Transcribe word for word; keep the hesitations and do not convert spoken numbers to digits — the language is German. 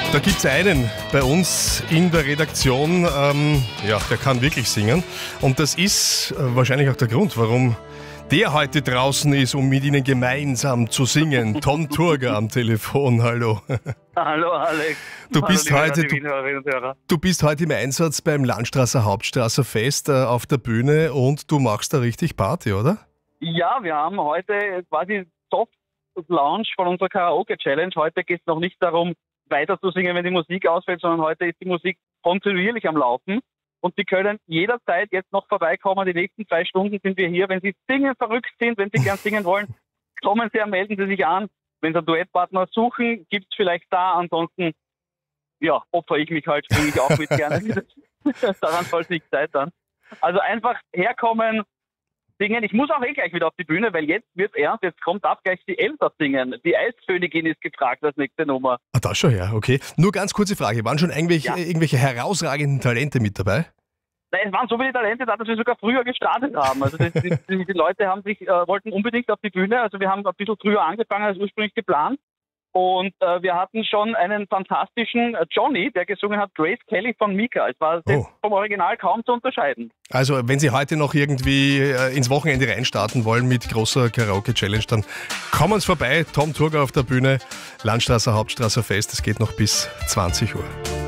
Da gibt es einen bei uns in der Redaktion, ähm, ja, der kann wirklich singen. Und das ist äh, wahrscheinlich auch der Grund, warum der heute draußen ist, um mit Ihnen gemeinsam zu singen. Tom Turger am Telefon, hallo. Hallo Alex. Du bist, Hallo, heute, du, du bist heute im Einsatz beim Landstrasser Hauptstraßer Fest äh, auf der Bühne und du machst da richtig Party, oder? Ja, wir haben heute quasi Soft Launch von unserer Karaoke-Challenge. Heute geht es noch nicht darum, weiter zu singen, wenn die Musik ausfällt, sondern heute ist die Musik kontinuierlich am Laufen. Und Sie können jederzeit jetzt noch vorbeikommen. Die nächsten zwei Stunden sind wir hier. Wenn Sie singen verrückt sind, wenn Sie gern singen wollen, kommen Sie, melden Sie sich an. Wenn Sie einen Duettpartner suchen, gibt es vielleicht da. Ansonsten, ja, opfer ich mich halt, bringe ich auch mit gerne. Daran soll es nicht scheitern. Also einfach herkommen, singen. Ich muss auch eh gleich wieder auf die Bühne, weil jetzt wird ernst. Jetzt kommt ab gleich die Elsa singen. Die Eiskönigin ist gefragt als nächste Nummer. Ah, da schon her, okay. Nur ganz kurze Frage. Waren schon irgendwelche, Ja. irgendwelche herausragenden Talente mit dabei? Nein, es waren so viele Talente da, dass wir sogar früher gestartet haben. Also die, die, die Leute haben sich, äh, wollten unbedingt auf die Bühne. Also wir haben ein bisschen früher angefangen als ursprünglich geplant. Und äh, wir hatten schon einen fantastischen äh, Johnny, der gesungen hat Grace Kelly von Mika. Es war Oh. vom Original kaum zu unterscheiden. Also wenn Sie heute noch irgendwie äh, ins Wochenende reinstarten wollen mit großer Karaoke-Challenge, dann kommen Sie vorbei. Tom Turger auf der Bühne, Landstrasser Hauptstraßer Fest. Es geht noch bis zwanzig Uhr.